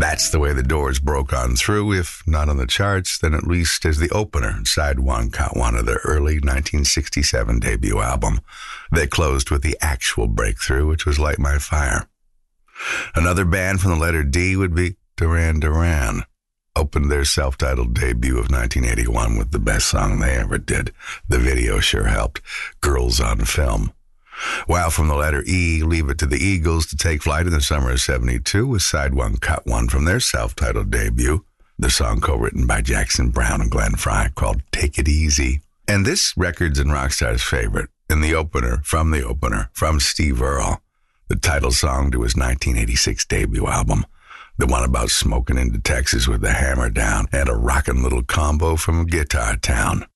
That's the way the Doors broke on through, if not on the charts, then at least as the opener, side one, cut one of their early 1967 debut album. They closed with the actual breakthrough, which was Light My Fire. Another band from the letter D would be Duran Duran. Opened their self-titled debut of 1981 with the best song they ever did. The video sure helped, Girls on Film. While from the letter E, Leave It to the Eagles to take flight in the summer of 72 with side one, cut one from their self-titled debut, the song co-written by Jackson Browne and Glenn Frey called Take It Easy. And this record's and Rockstar's favorite, in the opener, from Steve Earle, the title song to his 1986 debut album, the one about smoking into Texas with the hammer down and a rockin' little combo from Guitar Town.